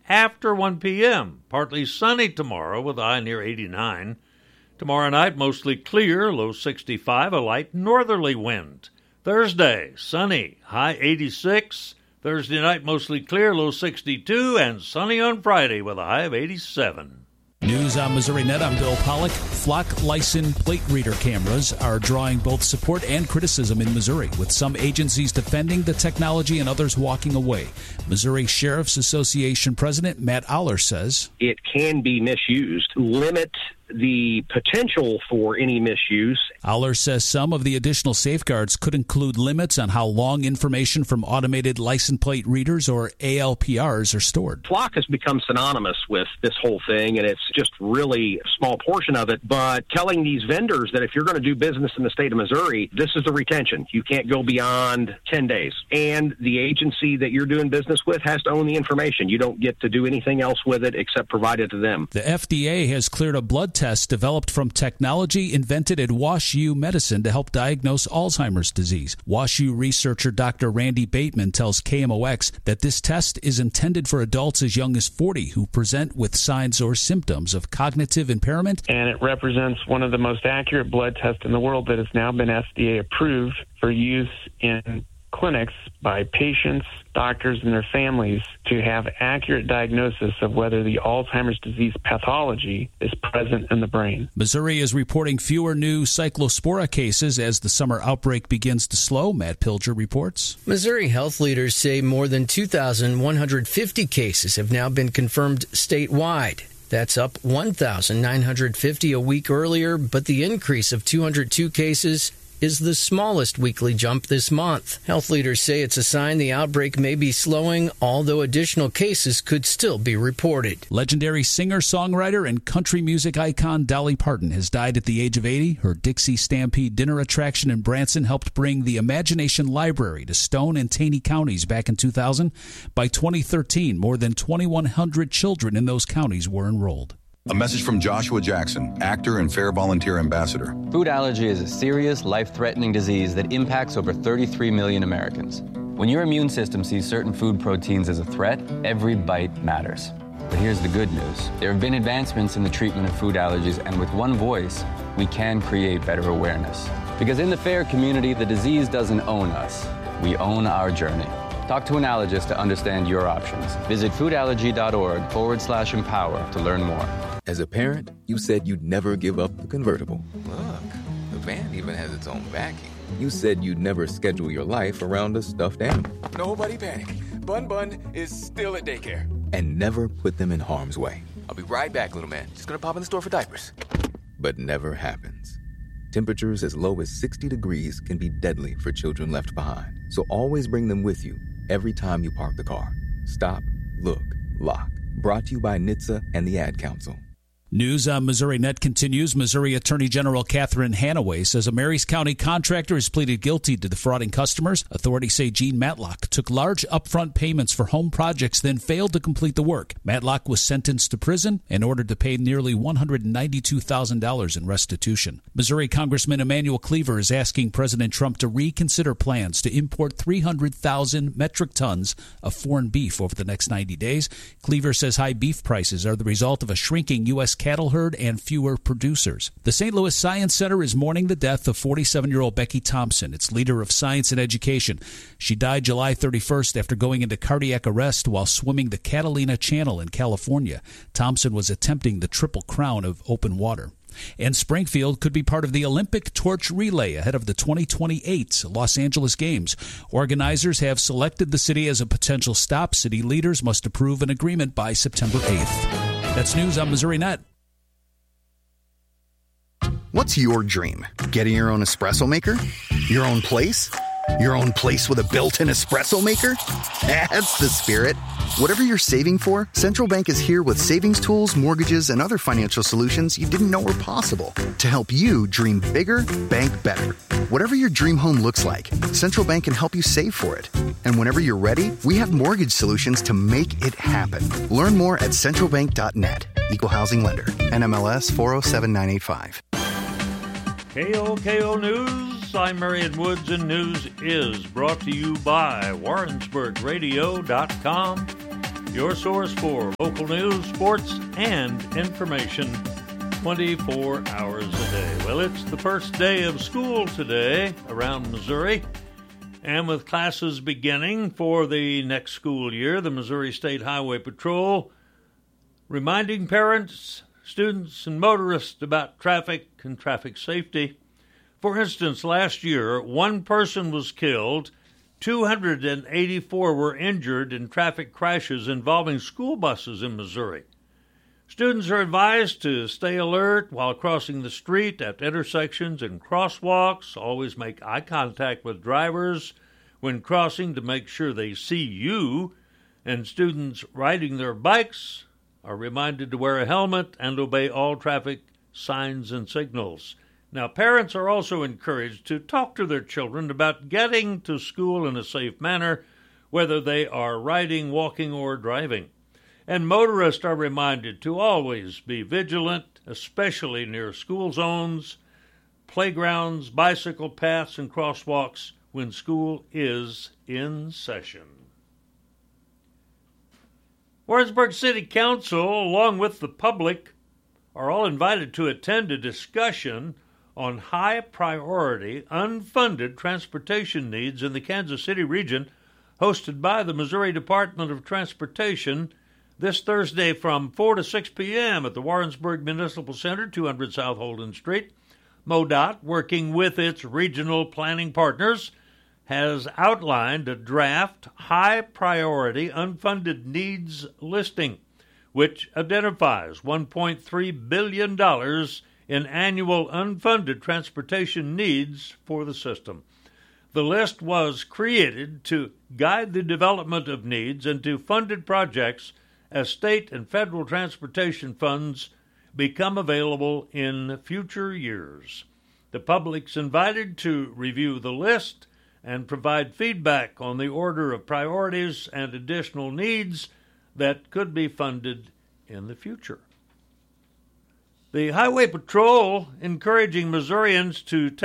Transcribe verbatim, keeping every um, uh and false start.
after one p.m. Partly sunny tomorrow with a high near eighty-nine. Tomorrow night, mostly clear, low sixty-five, a light northerly wind. Thursday, sunny, high eighty-six. Thursday night, mostly clear, low sixty-two, and sunny on Friday with a high of eighty-seven. News on Missouri Net, I'm Bill Pollock. Flock license plate reader cameras are drawing both support and criticism in Missouri, with some agencies defending the technology and others walking away. Missouri Sheriff's Association President Matt Aller says, it can be misused. Limit the potential for any misuse. Aller says some of the additional safeguards could include limits on how long information from automated license plate readers or A L P Rs are stored. Flock has become synonymous with this whole thing, and it's just really a small portion of it. But telling these vendors that if you're going to do business in the state of Missouri, this is the retention. You can't go beyond ten days. And the agency that you're doing business with has to own the information. You don't get to do anything else with it except provide it to them. The F D A has cleared a blood test developed from technology invented at WashU Medicine to help diagnose Alzheimer's disease. WashU researcher Doctor Randy Bateman tells K M O X that this test is intended for adults as young as forty who present with signs or symptoms of cognitive impairment. And it represents one of the most accurate blood tests in the world that has now been F D A approved for use in clinics by patients, doctors, and their families to have accurate diagnosis of whether the Alzheimer's disease pathology is present in the brain. Missouri is reporting fewer new cyclospora cases as the summer outbreak begins to slow. Matt Pilger reports. Missouri health leaders say more than two thousand one hundred fifty cases have now been confirmed statewide. That's up one thousand nine hundred fifty a week earlier, but the increase of two hundred two cases is the smallest weekly jump this month. Health leaders say it's a sign the outbreak may be slowing, although additional cases could still be reported. Legendary singer-songwriter and country music icon Dolly Parton has died at the age of eighty. Her Dixie Stampede dinner attraction in Branson helped bring the Imagination Library to Stone and Taney counties back in two thousand. By twenty thirteen, more than twenty-one hundred children in those counties were enrolled. A message from Joshua Jackson, actor and Fair Volunteer Ambassador. Food allergy is a serious, life-threatening disease that impacts over thirty-three million Americans. When your immune system sees certain food proteins as a threat, every bite matters. But here's the good news. There have been advancements in the treatment of food allergies, and with one voice, we can create better awareness. Because in the FAIR community, the disease doesn't own us. We own our journey. Talk to an allergist to understand your options. Visit foodallergy.org forward slash empower to learn more. As a parent, you said you'd never give up the convertible. Look, the van even has its own backing. You said you'd never schedule your life around a stuffed animal. Nobody panic. Bun Bun is still at daycare. And never put them in harm's way. I'll be right back, little man. Just gonna pop in the store for diapers. But never happens. Temperatures as low as sixty degrees can be deadly for children left behind. So always bring them with you every time you park the car. Stop, look, lock. Brought to you by N H T S A and the Ad Council. News on Missouri Net continues. Missouri Attorney General Catherine Hanaway says a Marys County contractor has pleaded guilty to defrauding customers. Authorities say Gene Matlock took large upfront payments for home projects, then failed to complete the work. Matlock was sentenced to prison and ordered to pay nearly one hundred ninety-two thousand dollars in restitution. Missouri Congressman Emanuel Cleaver is asking President Trump to reconsider plans to import three hundred thousand metric tons of foreign beef over the next ninety days. Cleaver says high beef prices are the result of a shrinking U S cattle herd and fewer producers. The Saint Louis Science Center is mourning the death of forty-seven-year-old Becky Thompson, its leader of science and education. She died July thirty-first after going into cardiac arrest while swimming the Catalina Channel in California. Thompson was attempting the triple crown of open water. And Springfield could be part of the Olympic torch relay ahead of the twenty twenty-eight Los Angeles Games. Organizers have selected the city as a potential stop. City leaders must approve an agreement by September eighth. That's news on Missouri Net. What's your dream? Getting your own espresso maker? Your own place? Your own place with a built-in espresso maker? That's the spirit. Whatever you're saving for, Central Bank is here with savings tools, mortgages, and other financial solutions you didn't know were possible to help you dream bigger, bank better. Whatever your dream home looks like, Central Bank can help you save for it. And whenever you're ready, we have mortgage solutions to make it happen. Learn more at central bank dot net. Equal Housing Lender. N M L S four oh seven nine eight five. K O K O News, I'm Marion Woods, and news is brought to you by Warrensburg Radio dot com. your source for local news, sports, and information twenty-four hours a day. Well, it's the first day of school today around Missouri, and with classes beginning for the next school year, the Missouri State Highway Patrol reminding parents, students, and motorists about traffic and traffic safety. For instance, last year, one person was killed, two hundred eighty-four were injured in traffic crashes involving school buses in Missouri. Students are advised to stay alert while crossing the street at intersections and crosswalks. Always make eye contact with drivers when crossing to make sure they see you. And students riding their bikes are reminded to wear a helmet and obey all traffic signs and signals. Now, parents are also encouraged to talk to their children about getting to school in a safe manner, whether they are riding, walking, or driving. And motorists are reminded to always be vigilant, especially near school zones, playgrounds, bicycle paths, and crosswalks when school is in session. Warrensburg City Council, along with the public, are all invited to attend a discussion on high-priority, unfunded transportation needs in the Kansas City region, hosted by the Missouri Department of Transportation this Thursday from four to six p.m. at the Warrensburg Municipal Center, two hundred South Holden Street. MoDOT, working with its regional planning partners, has outlined a draft high-priority, unfunded needs listing, which identifies one point three billion dollars in annual unfunded transportation needs for the system. The list was created to guide the development of needs into funded projects as state and federal transportation funds become available in future years. The public's invited to review the list and provide feedback on the order of priorities and additional needs that could be funded in the future. The Highway Patrol encouraging Missourians to take